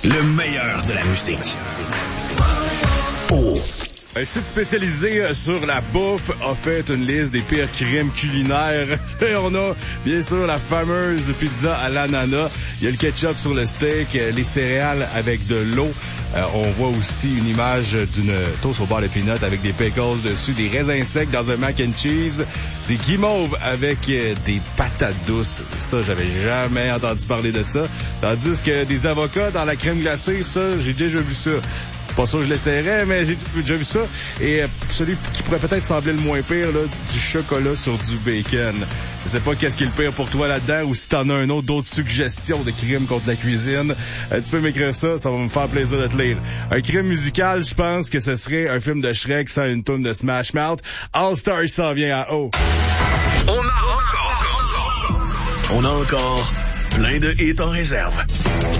Le meilleur de la musique. Oh. Un site spécialisé sur la bouffe a fait une liste des pires crimes culinaires. Et on a, bien sûr, la fameuse pizza à l'ananas. Il y a le ketchup sur le steak, les céréales avec de l'eau. On voit aussi une image d'une toast au beurre de peanut avec des pickles dessus, des raisins secs dans un mac and cheese, des guimauves avec des patates douces. Ça, j'avais jamais entendu parler de ça. Tandis que des avocats dans la crème glacée, ça, j'ai déjà vu ça. Pas sûr que je l'essayerais, mais j'ai déjà vu ça. Et celui qui pourrait peut-être sembler le moins pire, là, du chocolat sur du bacon. Je sais pas qu'est-ce qui est le pire pour toi là-dedans, ou si t'en as un autre, d'autres suggestions de crimes contre la cuisine. Tu peux m'écrire ça va me faire plaisir de te lire. Un crime musical, je pense que ce serait un film de Shrek sans une toune de Smash Mouth. All Stars s'en vient à haut. On a encore plein de hits en réserve.